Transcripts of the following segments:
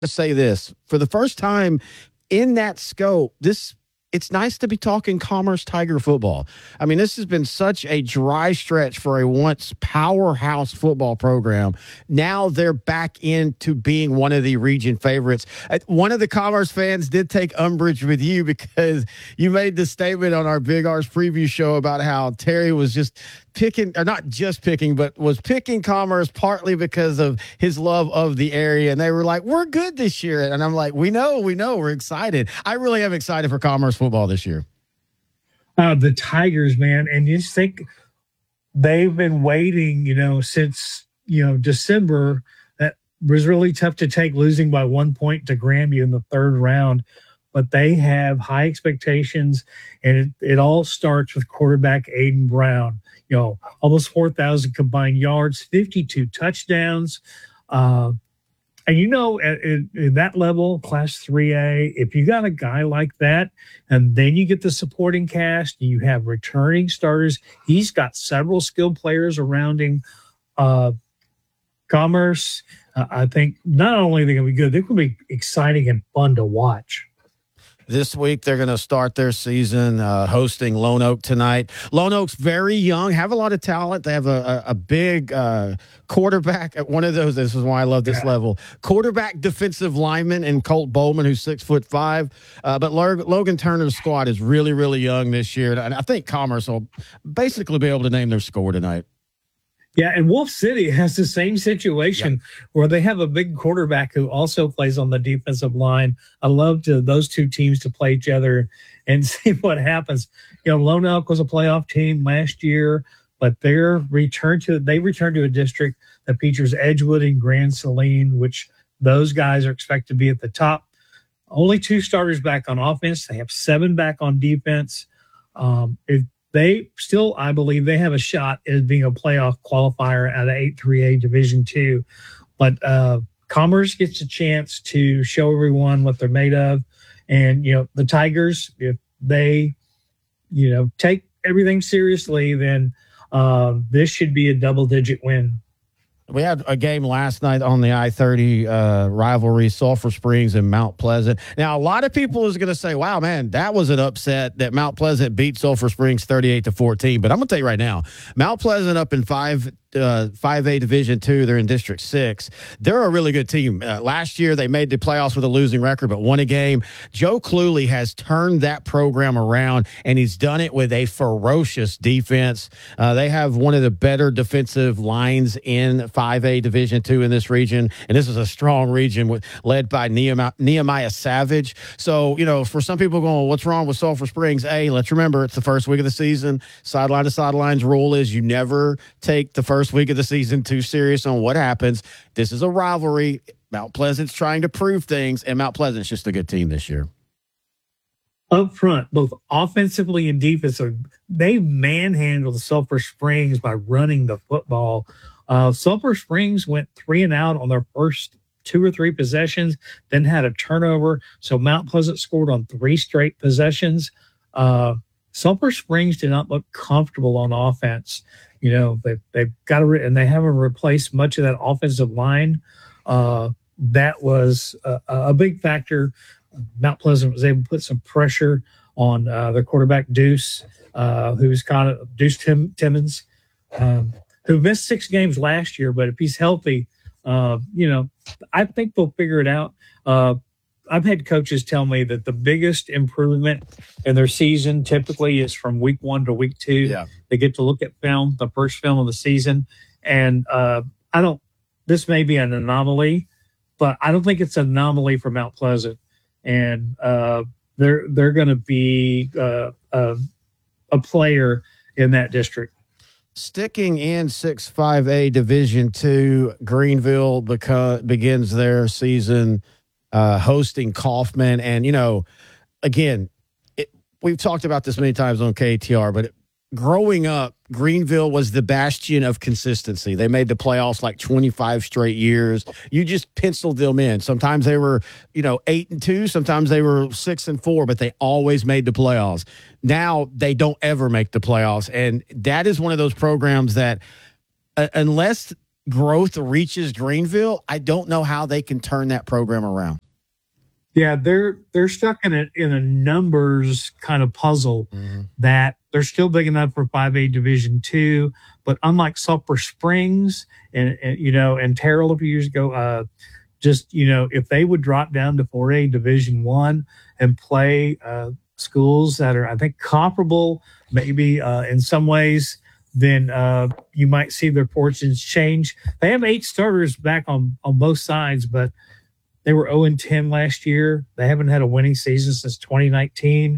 to say this for the first time in that scope. It's nice to be talking Commerce Tiger football. I mean, this has been such a dry stretch for a once powerhouse football program. Now they're back into being one of the region favorites. One of the Commerce fans did take umbrage with you because you made the statement on our Big R's preview show about how Terry was just picking, or not just picking, but was picking Commerce partly because of his love of the area. And they were like, we're good this year. And I'm like, we know, we're excited. I really am excited for Commerce football this year. The Tigers, man. And you just think they've been waiting, since, December. That was really tough to take, losing by 1 point to Grandview in the third round. But they have high expectations, and it all starts with quarterback Aiden Brown. Almost 4,000 combined yards, 52 touchdowns. And at that level, Class 3A, if you got a guy like that, and then you get the supporting cast, you have returning starters. He's got several skilled players around him. Commerce, I think not only are they going to be good, they're going to be exciting and fun to watch. This week, they're going to start their season hosting Lone Oak tonight. Lone Oak's very young, have a lot of talent. They have a big quarterback at one of those. This is why I love this level. Quarterback defensive lineman in Colt Bowman, who's 6'5". But Logan Turner's squad is really, really young this year. And I think Commerce will basically be able to name their score tonight. Yeah, and Wolf City has the same situation where they have a big quarterback who also plays on the defensive line. I love those two teams to play each other and see what happens. Lone Oak was a playoff team last year, but they returned to a district that features Edgewood and Grand Saline, which those guys are expected to be at the top. Only 2 starters back on offense. They have 7 back on defense. They still, I believe, they have a shot at being a playoff qualifier at a 8-3A Division II. But Commerce gets a chance to show everyone what they're made of. And, the Tigers, if they, take everything seriously, then this should be a double-digit win. We had a game last night on the I-30 rivalry, Sulphur Springs and Mount Pleasant. Now, a lot of people is going to say, wow, man, that was an upset that Mount Pleasant beat Sulphur Springs 38-14. But I'm going to tell you right now, Mount Pleasant up in 5A Division II. They're in District 6. They're a really good team. Last year, they made the playoffs with a losing record, but won a game. Joe Cluley has turned that program around, and he's done it with a ferocious defense. They have one of the better defensive lines in 5A Division II in this region, and this is a strong region led by Nehemiah Savage. So, for some people going, what's wrong with Sulphur Springs? Hey, let's remember, it's the first week of the season. Sideline to sideline's rule is you never take the first week of the season too serious on what happens. This is a rivalry. Mount Pleasant's trying to prove things, and Mount Pleasant's just a good team this year. Up front, both offensively and defensively, they manhandled Sulphur Springs by running the football. Sulphur Springs went 3-and-out on their first 2 or 3 possessions, then had a turnover. So Mount Pleasant scored on 3 straight possessions. Sulphur Springs did not look comfortable on offense. They've got and they haven't replaced much of that offensive line. That was a big factor. Mount Pleasant was able to put some pressure on their quarterback Deuce, who's kind of Deuce Timmons, who missed 6 games last year. But if he's healthy, I think they'll figure it out. I've had coaches tell me that the biggest improvement in their season typically is from week 1 to week 2. Yeah. They get to look at film, the first film of the season. And this may be an anomaly, but I don't think it's an anomaly for Mount Pleasant. And they're going to be a player in that district. Sticking in 6-5A Division II, Greenville begins their season hosting Kaufman. And, again, we've talked about this many times on KTR, but growing up, Greenville was the bastion of consistency. They made the playoffs like 25 straight years. You just penciled them in. Sometimes they were, 8-2. Sometimes they were 6-4, but they always made the playoffs. Now they don't ever make the playoffs. And that is one of those programs that unless Growth reaches Greenville, I don't know how they can turn that program around. Yeah, they're stuck in a numbers kind of puzzle that they're still big enough for 5A Division II, but unlike Sulphur Springs and Terrell a few years ago, if they would drop down to 4A Division I and play schools that are, I think, comparable, maybe in some ways, then you might see their fortunes change. They have 8 starters back on both sides, but they were 0-10 last year. They haven't had a winning season since 2019.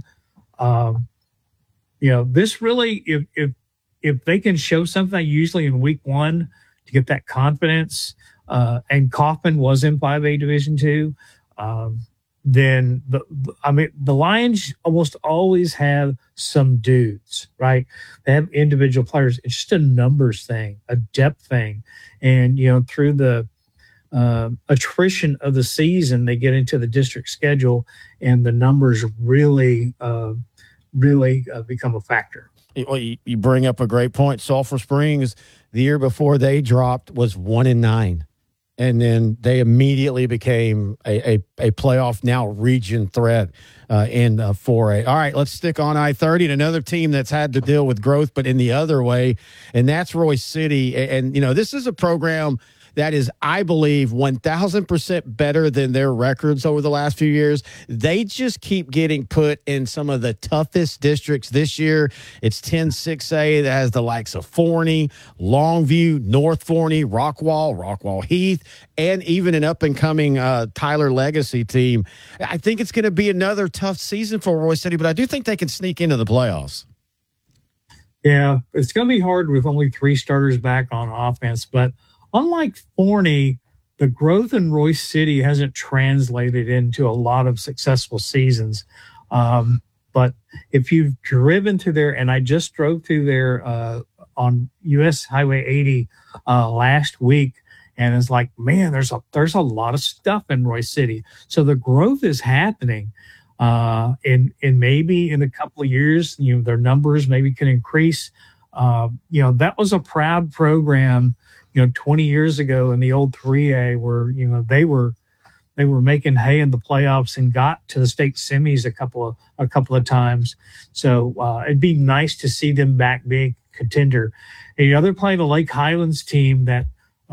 This really, if they can show something, usually in week 1 to get that confidence, and Kaufman was in 5A Division II, then the Lions almost always have some dudes, right? They have individual players. It's just a numbers thing, a depth thing, and through the attrition of the season, they get into the district schedule, and the numbers really become a factor. Well, you bring up a great point. Sulphur Springs, the year before they dropped, was 1-9, and then they immediately became a playoff, now region threat in 4A. All right, let's stick on I-30 and another team that's had to deal with growth, but in the other way, and that's Royse City. And this is a program that is, I believe, 1,000% better than their records over the last few years. They just keep getting put in some of the toughest districts this year. It's 10-6A that has the likes of Forney, Longview, North Forney, Rockwall Heath, and even an up-and-coming Tyler Legacy team. I think it's going to be another tough season for Royse City, but I do think they can sneak into the playoffs. Yeah, it's going to be hard with only 3 starters back on offense, but unlike Forney, the growth in Royse City hasn't translated into a lot of successful seasons. But if you've driven through there, and I just drove through there on U.S. Highway 80 last week, and it's like, man, there's a lot of stuff in Royse City. So the growth is happening. And maybe in a couple of years, their numbers maybe can increase. That was a proud program 20 years ago in the old 3A where, they were making hay in the playoffs and got to the state semis a couple of times. So it'd be nice to see them back being contender. And, they're playing a Lake Highlands team that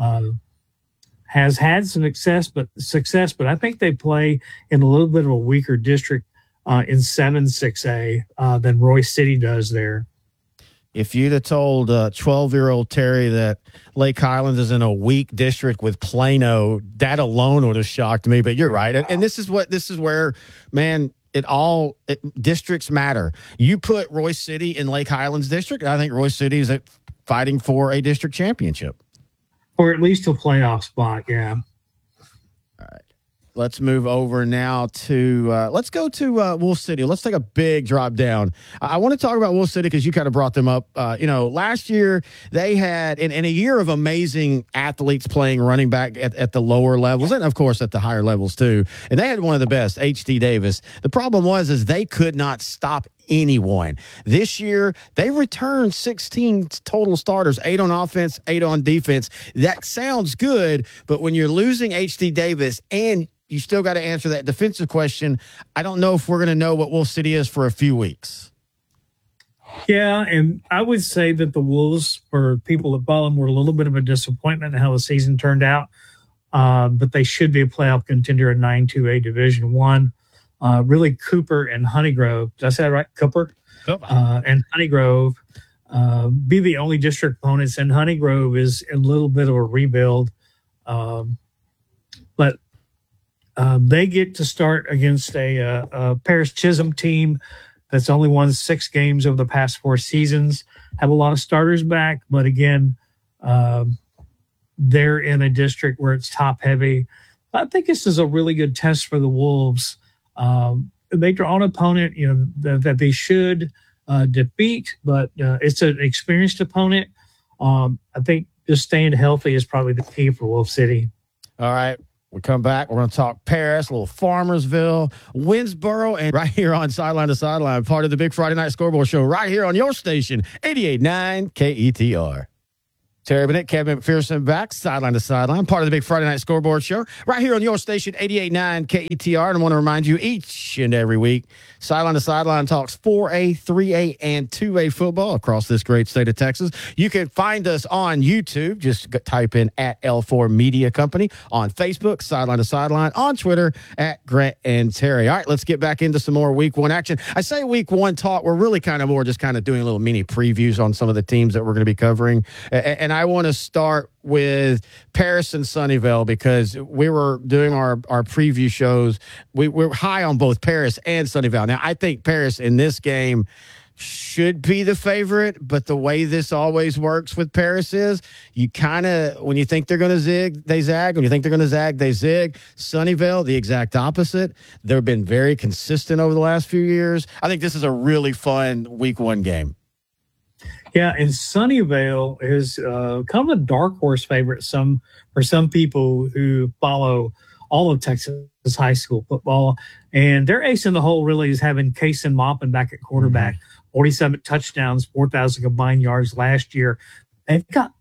has had some success, but I think they play in a little bit of a weaker district in 7-6A than Royse City does there. If you'd have told 12-year-old Terry that Lake Highlands is in a weak district with Plano, that alone would have shocked me. But you're right, and this is where, man, districts matter. You put Royse City in Lake Highlands district, and I think Royse City is fighting for a district championship, or at least a playoff spot. Yeah. All right. Let's move over now to let's go to Wolf City. Let's take a big drop down. I want to talk about Wolf City because you kind of brought them up. Last year they had in a year of amazing athletes playing running back at the lower levels and, of course, at the higher levels too. And they had one of the best, H.D. Davis. The problem was they could not stop anyone. This year, they returned 16 total starters, 8 on offense, 8 on defense. That sounds good, but when you're losing H.D. Davis and you still got to answer that defensive question, I don't know if we're going to know what Wolf City is for a few weeks. Yeah, and I would say that the Wolves, for people that follow them, were a little bit of a disappointment in how the season turned out, but they should be a playoff contender in 9-2A Division I. Really, Cooper and Honeygrove. Did I say that right? Cooper? And Honeygrove be the only district opponents, and Honeygrove is a little bit of a rebuild. But they get to start against a Paris Chisholm team that's only won 6 games over the past 4 seasons, have a lot of starters back. But again, they're in a district where it's top heavy. I think this is a really good test for the Wolves. They draw an opponent, that they should defeat, but it's an experienced opponent. I think just staying healthy is probably the key for Wolf City. All right. We come back. We're going to talk Paris, a little Farmersville, Winsboro, and right here on Sideline to Sideline, part of the Big Friday Night Scoreboard Show, right here on your station, 88.9 KETR. Terry Bennett, Kevin McPherson back, sideline to sideline, part of the big Friday Night Scoreboard Show, right here on your station, 88.9 KETR. And I want to remind you each and every week, sideline to sideline talks 4A, 3A, and 2A football across this great state of Texas. You can find us on YouTube. Just type in at L4 Media Company. On Facebook, sideline to sideline. On Twitter, at Grant and Terry. All right, let's get back into some more week one action. I say week one talk. We're really kind of more just kind of doing a little mini previews on some of the teams that we're going to be covering. And I want to start with Paris and Sunnyvale because we were doing our preview shows. We're high on both Paris and Sunnyvale. Now, I think Paris in this game should be the favorite, but the way this always works with Paris is you kind of, when you think they're going to zig, they zag. When you think they're going to zag, they zig. Sunnyvale, the exact opposite. They've been very consistent over the last few years. I think this is a really fun week one game. Yeah, and Sunnyvale is kind of a dark horse favorite for some people who follow all of Texas high school football. And their ace in the hole really is having Kaysen Maupin back at quarterback. 47 touchdowns, 4,000 combined yards last year. They've got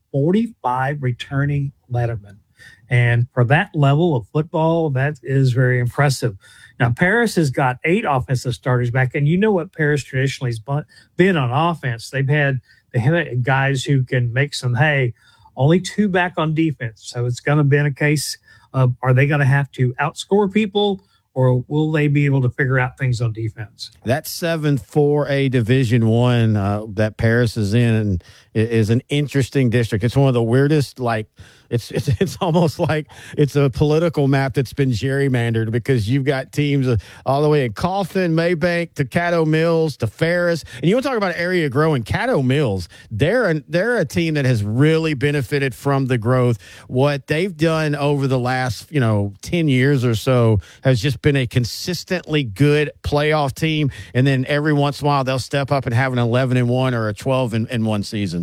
45 returning lettermen. And for that level of football, that is very impressive. Now, Paris has got 8 offensive starters back. And you know what Paris traditionally has been on offense. They have guys who can make some hay. Only 2 back on defense. So it's going to be a case of, are they going to have to outscore people, or will they be able to figure out things on defense? That 7-4A Division One that Paris is in is an interesting district. It's one of the weirdest, like it's almost like it's a political map that's been gerrymandered because you've got teams all the way in Coffin, Maybank to Caddo Mills to Ferris. And you want to talk about area growing. Caddo Mills, they're a team that has really benefited from the growth. What they've done over the last 10 years or so has just been a consistently good playoff team. And then every once in a while they'll step up and have an 11-1 or a 12-1 season.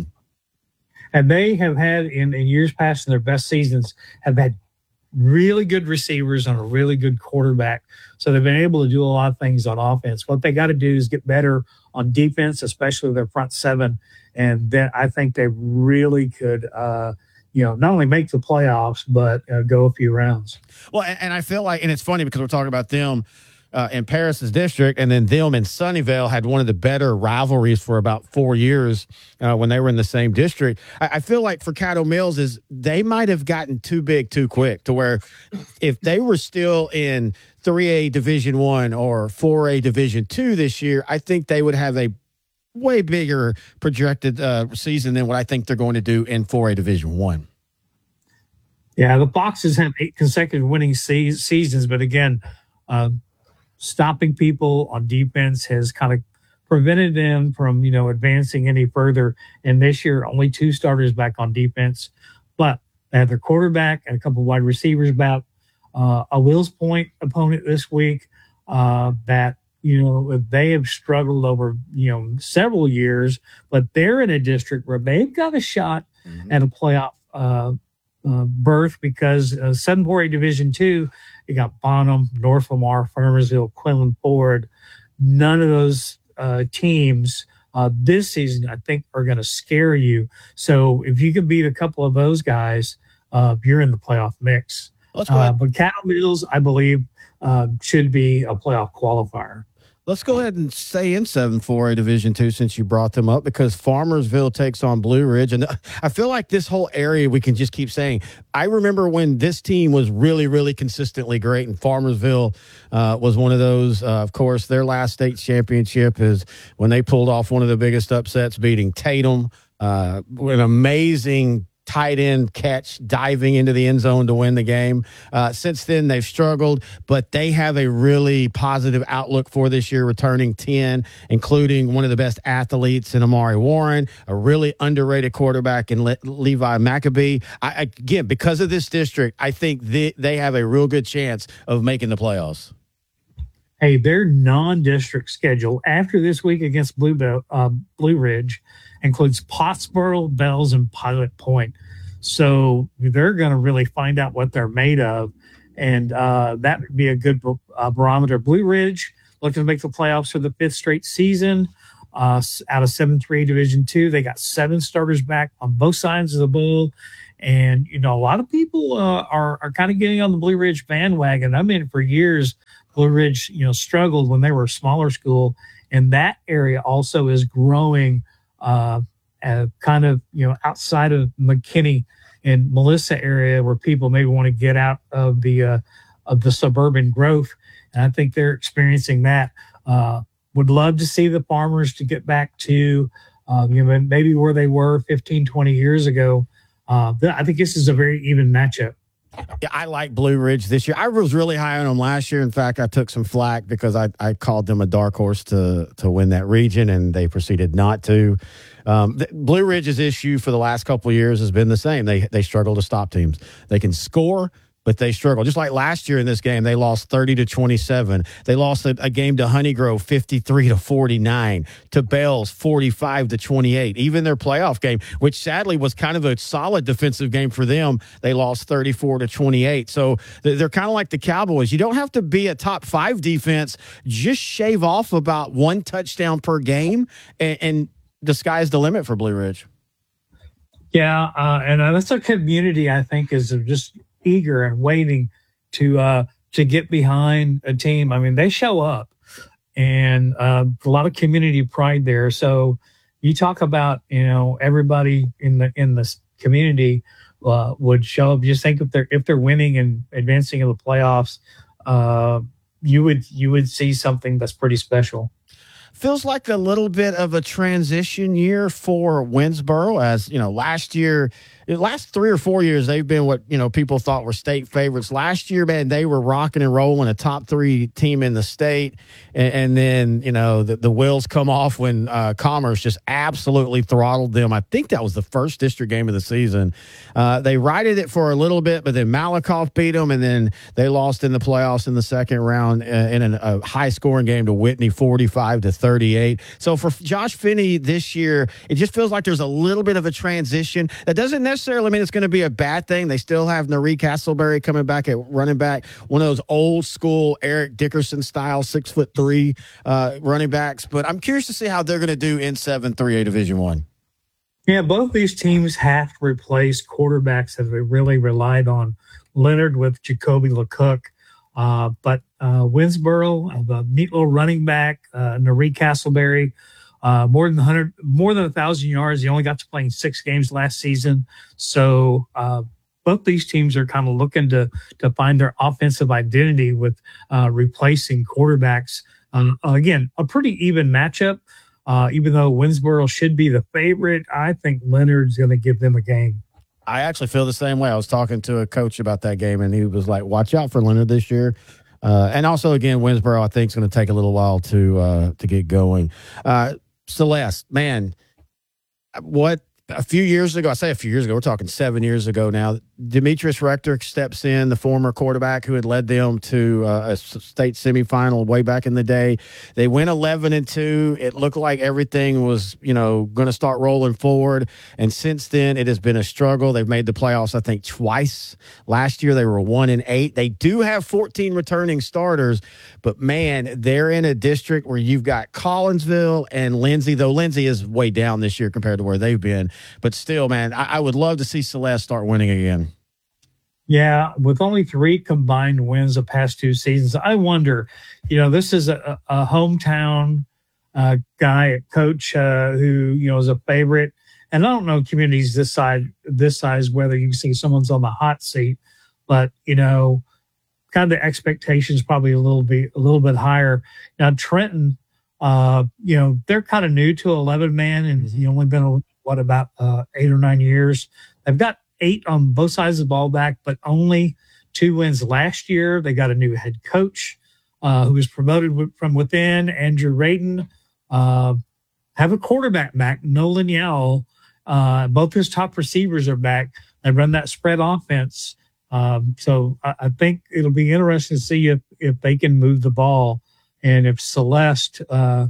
And they have had, in years past, in their best seasons, have had really good receivers and a really good quarterback. So they've been able to do a lot of things on offense. What they got to do is get better on defense, especially with their front seven. And then I think they really could, not only make the playoffs, but go a few rounds. Well, and I feel like, and it's funny because we're talking about them in Paris's district, and then them in Sunnyvale had one of the better rivalries for about 4 years when they were in the same district. I feel like for Caddo Mills is they might have gotten too big too quick to where if they were still in 3A Division I or 4A Division II this year, I think they would have a way bigger projected season than what I think they're going to do in 4A Division I. Yeah, the Boxers have 8 consecutive winning seasons, but again, stopping people on defense has kind of prevented them from, advancing any further. And this year, only 2 starters back on defense, but they have their quarterback and a couple of wide receivers back. A Wills Point opponent this week that, they have struggled over, several years, but they're in a district where they've got a shot at a playoff berth because 7-4A Division II, you got Bonham, North Lamar, Farmersville, Quinlan Ford. None of those teams this season, I think, are going to scare you. So if you can beat a couple of those guys, you're in the playoff mix. But Caddo Mills, I believe, should be a playoff qualifier. Let's go ahead and stay in 7-4A Division II since you brought them up because Farmersville takes on Blue Ridge. And I feel like this whole area, we can just keep saying, I remember when this team was really, really consistently great and Farmersville was one of those. Of course, their last state championship is when they pulled off one of the biggest upsets, beating Tatum. An amazing tight end catch, diving into the end zone to win the game. Since then, they've struggled, but they have a really positive outlook for this year, returning 10, including one of the best athletes in Amari Warren, a really underrated quarterback in Levi Maccabee. Again, because of this district, I think they have a real good chance of making the playoffs. Hey, their non-district schedule after this week against Blue Ridge includes Pottsboro, Bells, and Pilot Point. So they're going to really find out what they're made of, and that would be a good barometer. Blue Ridge looking to make the playoffs for the 5th straight season. out of 7-3 Division II. They got 7 starters back on both sides of the bowl. And, a lot of people are kind of getting on the Blue Ridge bandwagon. I mean, for years, Blue Ridge, struggled when they were a smaller school. And that area also is growing kind of, outside of McKinney and Melissa area where people maybe want to get out of the suburban growth. And I think they're experiencing that. Would love to see the Farmers to get back to, maybe where they were 15, 20 years ago. I think this is a very even matchup. Yeah, I like Blue Ridge this year. I was really high on them last year. In fact, I took some flack because I called them a dark horse to win that region, and they proceeded not to. Blue Ridge's issue for the last couple of years has been the same. They struggle to stop teams. They can score, but they struggle. Just like last year in this game, they lost 30-27. They lost a game to Honeygrove 53-49, to Bells 45-28. Even their playoff game, which sadly was kind of a solid defensive game for them, they lost 34-28. So they're kind of like the Cowboys. You don't have to be a top 5 defense. Just shave off about 1 touchdown per game, and the sky's the limit for Blue Ridge. Yeah, and that's a community, I think, is just eager and waiting to get behind a team. I mean, they show up, and a lot of community pride there. So you talk about, everybody in the community would show up. Just think if they're winning and advancing in the playoffs, you would see something that's pretty special. Feels like a little bit of a transition year for Winsboro, as last year, the last 3 or 4 years, they've been what people thought were state favorites. Last year, man, they were rocking and rolling, a top 3 team in the state, and then the wheels come off when Commerce just absolutely throttled them. I think that was the first district game of the season. They righted it for a little bit, but then Malakoff beat them, and then they lost in the playoffs in the second round in a high scoring game to Whitney, 45-38. So for Josh Finney this year, it just feels like there's a little bit of a transition. That doesn't necessarily mean it's going to be a bad thing. They still have Nari Castleberry coming back at running back, one of those old school Eric Dickerson style 6'3" running backs. But I'm curious to see how they're going to do in 7-3A Division I. Yeah, both these teams have replaced quarterbacks that they really relied on. Leonard with Jacoby LeCook. But Winsboro, a neat little running back, Nari Castleberry, more than 1,000 yards. He only got to play in 6 games last season. So both these teams are kind of looking to find their offensive identity with replacing quarterbacks. Again, a pretty even matchup. Even though Winsboro should be the favorite, I think Leonard's going to give them a game. I actually feel the same way. I was talking to a coach about that game, and he was like, watch out for Leonard this year. And also, again, Winsboro, I think, is going to take a little while to get going. Celeste, man, what a few years ago, I say a few years ago, we're talking 7 years ago now, Demetrius Rector steps in, the former quarterback who had led them to a state semifinal way back in the day. They went 11-2. It looked like everything was, going to start rolling forward. And since then, it has been a struggle. They've made the playoffs, I think, twice. Last year, they were 1-8. They do have 14 returning starters, but man, they're in a district where you've got Collinsville and Lindsay, though Lindsay is way down this year compared to where they've been. But still, man, I would love to see Celeste start winning again. Yeah, with only 3 combined wins the past 2 seasons, I wonder, this is a hometown guy, a coach who, is a favorite. And I don't know communities this size, whether you see someone's on the hot seat, but, kind of the expectations probably a little bit higher. Now, Trenton, they're kind of new to 11-man and only been, about 8 or 9 years. They've got 8 on both sides of the ball back, but only 2 wins last year. They got a new head coach who was promoted from within, Andrew Radin. Have a quarterback back, Nolan Yowell. Both his top receivers are back. They run that spread offense. So I think it'll be interesting to see if they can move the ball and if Celeste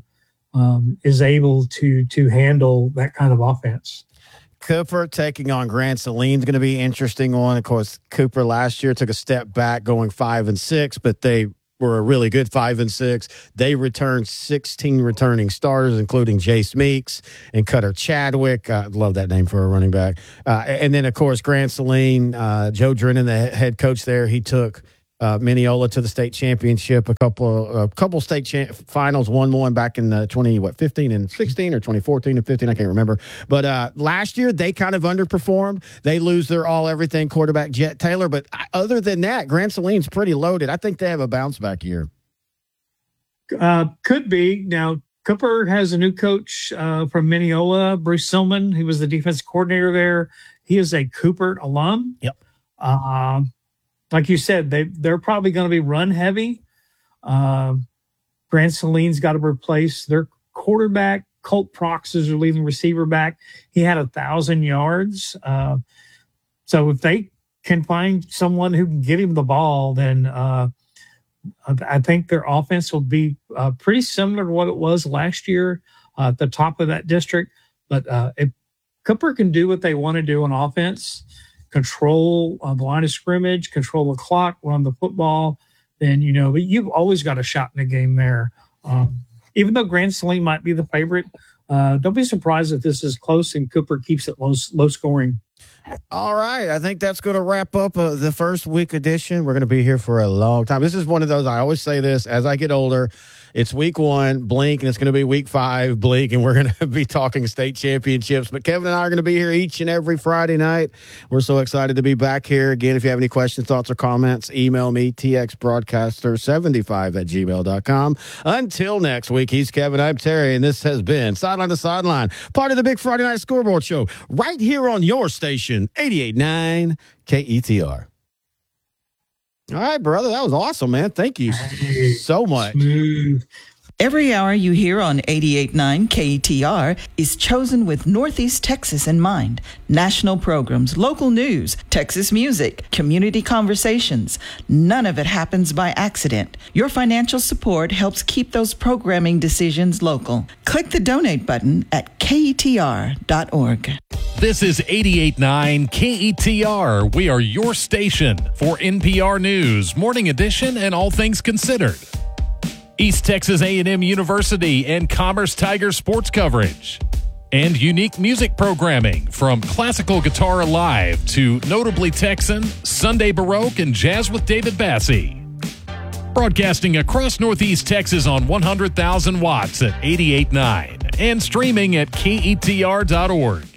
is able to handle that kind of offense. Cooper taking on Grand Saline is going to be an interesting one. Of course, Cooper last year took a step back going 5-6, but they were a really good 5-6. They returned 16 returning starters, including Jace Meeks and Cutter Chadwick. I love that name for a running back. And then, of course, Grant Saline, Joe Drennan, the head coach there, he took Mineola to the state championship, a couple state finals, won back in 15 and 16 or 2014 and 15, I can't remember. But last year they kind of underperformed. They lose their all-everything quarterback Jet Taylor, but other than that, Grant Saline's pretty loaded. I think they have a bounce back year. Could be. Now Cooper has a new coach from Mineola, Bruce Silman. He was the defense coordinator there. He is a Cooper alum. Yep. Like you said, they're probably going to be run heavy. Grant Saline's got to replace their quarterback. Colt Prox is their leading receiver back. He had 1,000 yards. So if they can find someone who can get him the ball, then I think their offense will be pretty similar to what it was last year at the top of that district. But if Cooper can do what they want to do on offense, control the line of scrimmage, control the clock, run the football, then, but you've always got a shot in the game there. Even though Grant Saline might be the favorite, don't be surprised if this is close and Cooper keeps it low scoring. All right. I think that's going to wrap up the first week edition. We're going to be here for a long time. This is one of those, I always say this, as I get older, it's week 1, blink, and it's going to be week 5, blink, and we're going to be talking state championships. But Kevin and I are going to be here each and every Friday night. We're so excited to be back here. Again, if you have any questions, thoughts, or comments, email me, txbroadcaster75@gmail.com. Until next week, he's Kevin, I'm Terry, and this has been Sideline to Sideline, part of the Big Friday Night Scoreboard Show, right here on your station, 88.9 KETR. All right, brother. That was awesome, man. Thank you so much. Smooth. Every hour you hear on 88.9 KETR is chosen with Northeast Texas in mind. National programs, local news, Texas music, community conversations. None of it happens by accident. Your financial support helps keep those programming decisions local. Click the donate button at ketr.org. This is 88.9 KETR. We are your station for NPR News, Morning Edition, and all things considered. East Texas A&M University and Commerce Tiger sports coverage. And unique music programming from classical guitar live to notably Texan, Sunday Baroque, and jazz with David Bassie. Broadcasting across Northeast Texas on 100,000 watts at 88.9 and streaming at KETR.org.